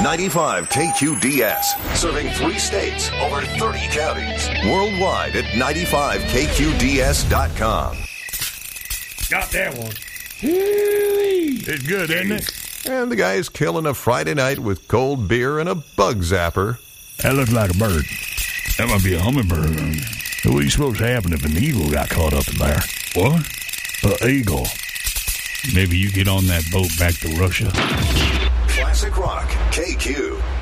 95 KQDS, serving 3 states, over 30 counties. Worldwide at 95KQDS.com. Got that one. It's good, isn't it? And the guy's killing a Friday night with cold beer and a bug zapper. That looks like a bird. That might be a hummingbird. What do you suppose happened if an eagle got caught up in there? What? An eagle. Maybe you get on that boat back to Russia. Classic Rock, KQ.